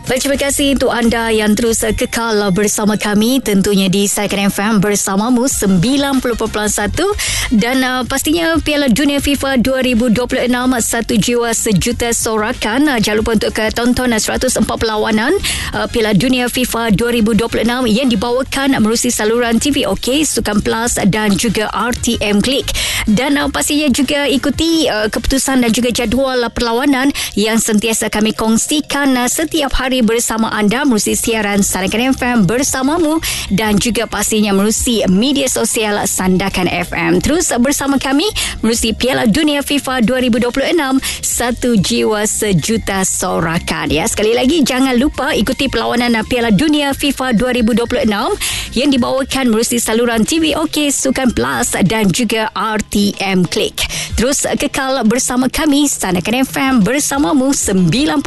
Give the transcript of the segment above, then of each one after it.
Baik, terima kasih untuk anda yang terus kekal bersama kami tentunya di Siaran FM bersamamu 90.1 dan pastinya Piala Dunia FIFA 2026 satu jiwa sejuta sorakan. Jangan lupa untuk tonton 104 perlawanan Piala Dunia FIFA 2026 yang dibawakan melalui saluran TV OK, Sukan Plus dan juga RTM Klik. Dan pastinya juga ikuti keputusan dan juga jadual perlawanan yang sentiasa kami kongsikan setiap hari bersama anda melalui siaran Sandakan FM bersamamu dan juga pastinya melalui media sosial Sandakan FM. Terus bersama kami melalui Piala Dunia FIFA 2026 satu jiwa sejuta sorakan. Ya, sekali lagi jangan lupa ikuti perlawanan Piala Dunia FIFA 2026 yang dibawakan melalui saluran TV OK, Sukan Plus dan juga RTM Klik. Terus kekal bersama kami Sandakan FM bersamamu 90.1.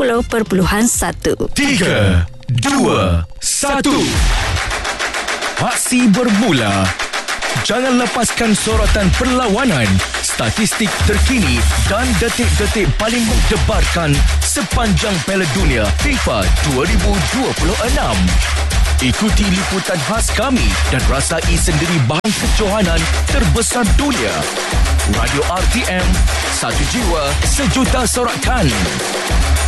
3, 2, 1. Aksi bermula. Jangan lepaskan sorotan perlawanan, statistik terkini dan detik-detik paling mendebarkan sepanjang Piala Dunia FIFA 2026. Ikuti liputan khas kami dan rasai sendiri bahan kejohanan terbesar dunia. Radio RTM, satu jiwa sejuta sorakan.